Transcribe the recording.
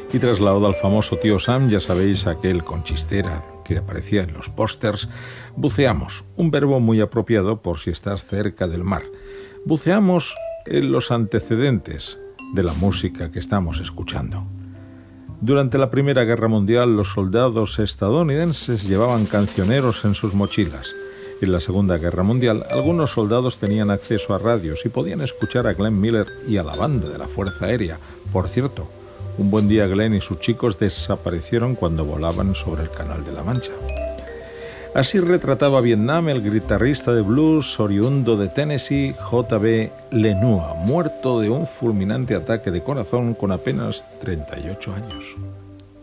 Y traslado al famoso tío Sam, ya sabéis, aquel con chistera que aparecía en los pósters, buceamos, un verbo muy apropiado por si estás cerca del mar. Buceamos en los antecedentes de la música que estamos escuchando. Durante la Primera Guerra Mundial, los soldados estadounidenses llevaban cancioneros en sus mochilas. En la Segunda Guerra Mundial, algunos soldados tenían acceso a radios y podían escuchar a Glenn Miller y a la banda de la Fuerza Aérea. Por cierto, un buen día Glenn y sus chicos desaparecieron cuando volaban sobre el Canal de la Mancha. Así retrataba Vietnam el guitarrista de blues oriundo de Tennessee, J.B. Lenoir, muerto de un fulminante ataque de corazón con apenas 38 años.